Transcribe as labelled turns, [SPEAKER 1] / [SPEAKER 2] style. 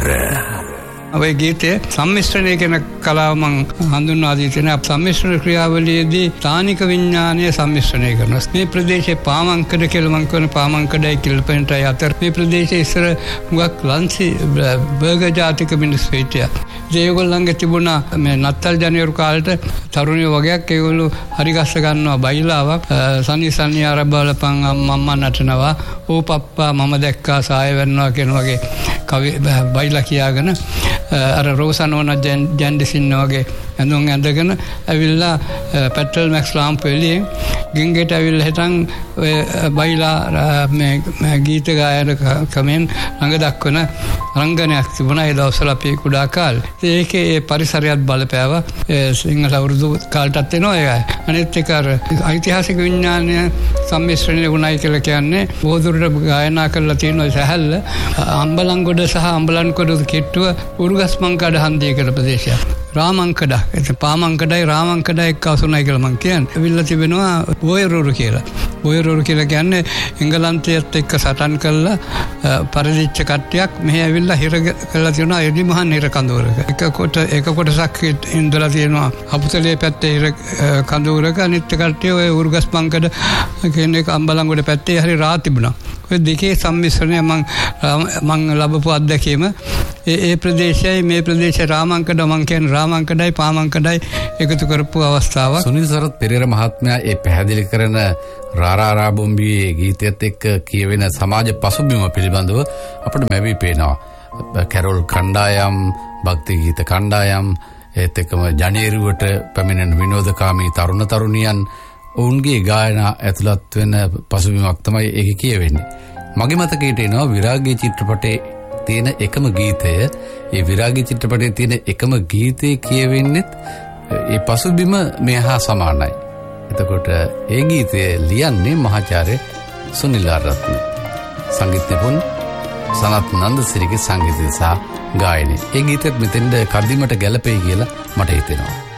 [SPEAKER 1] ඔය ගීතයේ සම්මිශ්‍රණය කියන කලාව මම හඳුන්වා දී තියෙනවා. සම්මිශ්‍රණ ක්‍රියාවලියේදී ස්ථානික විඥානය සම්මිශ්‍රණය කරනවා. මේ ප්‍රදේශයේ පාමංකඩ කියලා මම කියන පාමංකඩයි කිල්පෙන්ටයි අතර මේ ප්‍රදේශයේ ඉස්සර මුගක් ලන්සි බර්ගර් ජාතික මිනිස්සු හිටියා. ඒගොල්ලන්ගේ තිබුණා මේ නත්තල් ජනේරු කාලේට තරුණියෝ වගේක් ඒගොල්ලෝ හරි ගස්ස ගන්නවා බයිලාවක් සනි ආරබලපන් අම්මා නටනවා ඕ පප්පා මම දැක්කා සාය වෙනවා කියන වගේ කවි බයිලා කියාගෙන අර රෝසනෝන ජැන්ඩිසින්න වගේ ඇඳුම් ඇඳගෙන ඇවිල්ලා පෙට්‍රල් මැක්ස් ලාම්පු එළියෙන් ගින්ගෙට ඇවිල්ලා හිටන් ඔය බයිලා මේ ගීත ගායන කමෙන් ළඟ දක්වන රංගනයක් තිබුණා ඒ දවස්වල අපි කුඩා කාලේ. ඒකේ ඒ පරිසරයත් බලපෑවා සිංහල අවුරුදු කාලටත් එනවා ඒක. අනිත් එක අර ඓතිහාසික විඥානය සම්මිශ්‍රණය වුණයි කියලා කියන්නේ බොහෝ දුරට ගායනා කරලා තියෙන සැහැල්ල අම්බලන්ගොඩ සහ අම්බලන්ගොඩ කිට්ටුව උරුගස්මංකඩ හන්දිය කියලා ප්‍රදේශයක්. රාමංකඩ පාමංකඩයි රාමංකඩයි එක්ක අසුනයි කියලා මම කියන්නේ. ඇවිල්ලා තිබෙනවා බෝයරෝරු කියලා. බෝයරෝරු කියලා කියන්නේ එංගලන්තයත් එක්ක සටන් කළා පරිදිච්ච කට්ටියක් මෙහි ඇවිල්ලා හිර කරලා තියෙනවා එඩිමහන් හිර කඳවුරක. එක කොටසක් ඉඳලා තියෙනවා අපුතලේ පැත්තේ හිර කඳවුරක අනිත් කට්ටිය ඔය උරුගස්මංකඩ කියන එක අම්බලන්ගොඩ පැත්තේ හරි රා තිබුණා. ඔය දෙකේ සම්මිශ්‍රණය මම ලැබපු අත්දැකීම ඒ ප්‍රදේශයයි මේ ප්‍රදේශයේ රාමංකඩ මං කියන්නේ රාමංකඩයි පාමංකඩයි එකතු කරපු අවස්ථාවක්.
[SPEAKER 2] සුනිල් සරත් පෙරේර මහත්මයා ඒ පැහැදිලි කරන රාරා බොම්බියේ ගීතයත් එක්ක කියවෙන සමාජ පසුබිම පිළිබඳව අපිට මැවි පේනවා. කැරොල් කණ්ඩායම්, භක්ති ගීත කණ්ඩායම්, ඒත් එක්කම ජනේරුවට පැමිණෙන විනෝදකාමී තරුණ තරුණියන් ඔවුන්ගේ ගායනා ඇතුළත් වෙන පසුබිමක් තමයි ඒක කියවෙන්නේ. මගේ මතකයට එනවා විරාගී චිත්‍රපටයේ තියෙන එකම ගීතය, ඒ විරාගී චිත්‍රපටයේ තියෙන එකම ගීතේ කියවෙන්නේත් ඒ පසුබිම මේ හා සමානයි. එතකොට ඒ ගීතය ලියන්නේ මහාචාර්ය සුනිල් ආරත්න. සංගීත නිපුණ සනත් නන්දසිරිගේ සංගීතය සහ ගායනය. ඒ ගීතෙත් මෙතෙන්ද කර්දිමට ගැලපෙයි කියලා මට හිතෙනවා.